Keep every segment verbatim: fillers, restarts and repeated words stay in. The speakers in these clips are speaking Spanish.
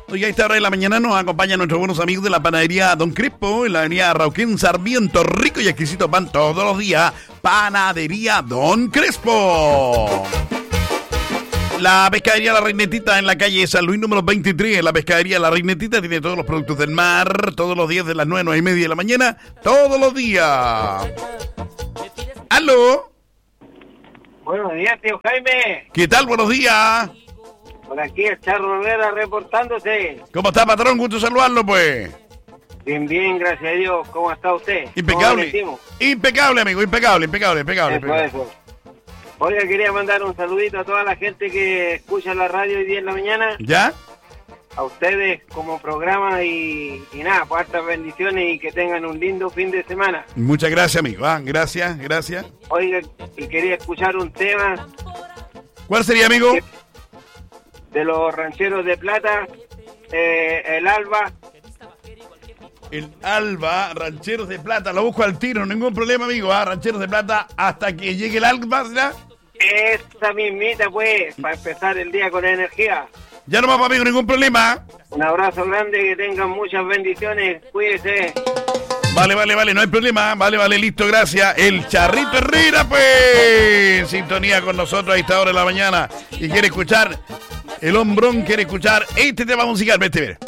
Hoy a esta hora de la mañana nos acompañan nuestros buenos amigos de la panadería Don Crespo en la avenida Rauquén Sarmiento. Rico y exquisito pan todos los días. Panadería Don Crespo. La pescadería La Reinetita en la calle San Luis número veintitrés. La pescadería La Reinetita tiene todos los productos del mar, todos los días de las nueve, nueve y media de la mañana, todos los días. ¿Aló? Buenos días, tío Jaime. ¿Qué tal? Buenos días. Por aquí el Charro Herrera reportándose. ¿Cómo está, patrón? Gusto saludarlo, pues. Bien, bien, gracias a Dios. ¿Cómo está usted? Impecable. Impecable, amigo, impecable, impecable, impecable. Eso, impecable. eso. Oiga, quería mandar un saludito a toda la gente que escucha la radio hoy día en la mañana. ¿Ya? A ustedes como programa y, y nada, pues hartas bendiciones y que tengan un lindo fin de semana. Muchas gracias, amigo. Ah, gracias, gracias. Oiga, y quería escuchar un tema. ¿Cuál sería, amigo? De los rancheros de plata, eh, el Alba. El Alba, Rancheros de Plata, lo busco al tiro, ningún problema, amigo. Ah, Rancheros de Plata, hasta que llegue el Alba, ¿verdad? Esa mismita, pues, para empezar el día con energía. Ya no va, amigo, ningún problema. Un abrazo grande, que tengan muchas bendiciones, cuídese. Vale, vale, vale, no hay problema. Vale, vale, listo, gracias. El Charrito Herrera, pues, en sintonía con nosotros a esta hora de la mañana. Y quiere escuchar, el hombrón quiere escuchar este tema musical. Vete, mira.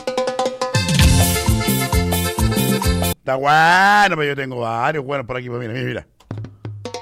Está bueno, pero yo tengo varios buenos por aquí, pues mira, mira, mira.